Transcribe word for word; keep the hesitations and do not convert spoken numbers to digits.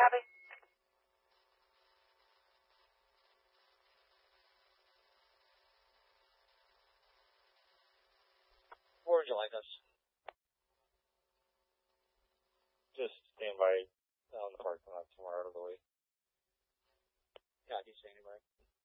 Copy. Where would you like us? Just stand by on the parking lot somewhere out of the way. Yeah, he's standing by.